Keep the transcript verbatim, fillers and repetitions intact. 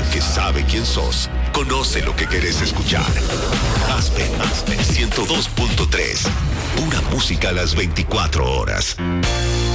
que sabe quién sos, conoce lo que querés escuchar. Aspen, Aspen ciento dos punto tres. Pura música a las veinticuatro horas.